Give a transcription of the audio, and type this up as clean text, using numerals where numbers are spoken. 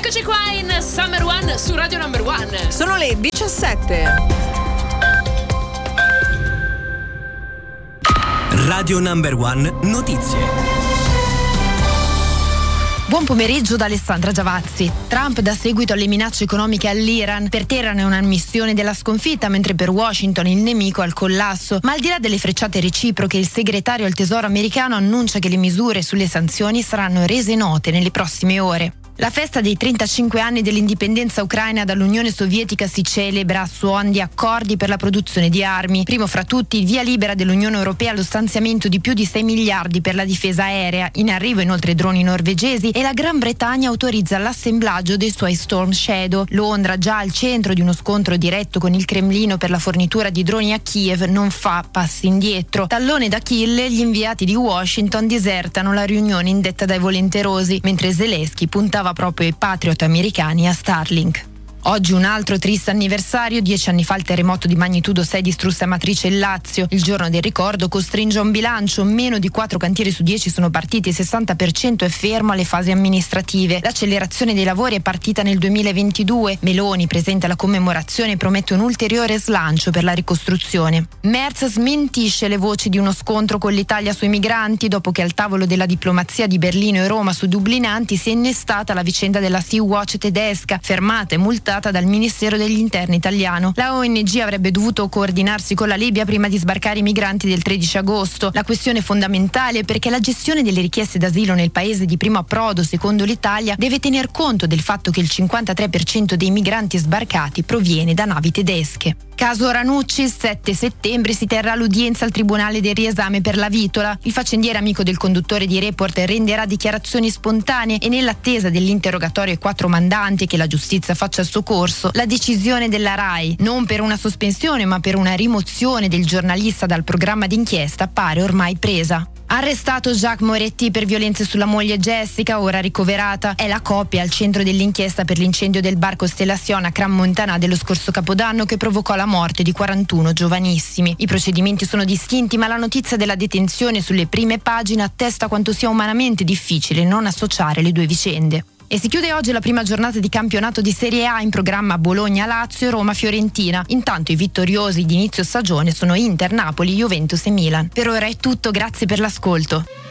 Eccoci qua in Summer One su Radio Number One. Sono le 17. Radio Number One Notizie. Buon pomeriggio da Alessandra Giavazzi. Trump dà seguito alle minacce economiche all'Iran. Per Teheran è un'ammissione della sconfitta, mentre per Washington il nemico al collasso. Ma al di là delle frecciate reciproche, il segretario al Tesoro americano annuncia che le misure sulle sanzioni saranno rese note nelle prossime ore. La festa dei 35 anni dell'indipendenza ucraina dall'Unione Sovietica si celebra a suon di accordi per la produzione di armi. Primo fra tutti il via libera dell'Unione Europea allo stanziamento di più di 6 miliardi per la difesa aerea, in arrivo inoltre droni norvegesi, e la Gran Bretagna autorizza l'assemblaggio dei suoi Storm Shadow. Londra, già al centro di uno scontro diretto con il Cremlino per la fornitura di droni a Kiev, non fa passi indietro. Tallone d'Achille, gli inviati di Washington disertano la riunione indetta dai volenterosi, mentre Zelensky puntava proprio ai patriot americani a Starlink. Oggi un altro triste anniversario. 10 anni fa il terremoto di magnitudo 6 distrusse Amatrice e Lazio. Il giorno del ricordo costringe a un bilancio: meno di 4 cantieri su 10 sono partiti, il 60% è fermo alle fasi amministrative. L'accelerazione dei lavori è partita nel 2022. Meloni, presente alla commemorazione, promette un ulteriore slancio per la ricostruzione. Merz smentisce le voci di uno scontro con l'Italia sui migranti, dopo che al tavolo della diplomazia di Berlino e Roma su dublinanti si è innestata la vicenda della Sea-Watch tedesca, fermata e multata dal Ministero degli Interni italiano. La ONG avrebbe dovuto coordinarsi con la Libia prima di sbarcare i migranti del 13 agosto. La questione è fondamentale perché la gestione delle richieste d'asilo nel paese di primo approdo, secondo l'Italia, deve tener conto del fatto che il 53% dei migranti sbarcati proviene da navi tedesche. Caso Ranucci, il 7 settembre si terrà l'udienza al Tribunale del riesame per la Vitola. Il faccendiere amico del conduttore di Report renderà dichiarazioni spontanee e, nell'attesa dell'interrogatorio ai 4 mandanti e che la giustizia faccia il suo corso, la decisione della RAI, non per una sospensione ma per una rimozione del giornalista dal programma d'inchiesta, pare ormai presa. Arrestato Jacques Moretti per violenze sulla moglie Jessica, ora ricoverata. È la coppia al centro dell'inchiesta per l'incendio del bar Costellation a Crans-Montana dello scorso Capodanno, che provocò la morte di 41 giovanissimi. I procedimenti sono distinti, ma la notizia della detenzione sulle prime pagine attesta quanto sia umanamente difficile non associare le due vicende. E si chiude oggi la prima giornata di campionato di Serie A, in programma Bologna-Lazio e Roma-Fiorentina. Intanto i vittoriosi di inizio stagione sono Inter, Napoli, Juventus e Milan. Per ora è tutto, grazie per l'ascolto.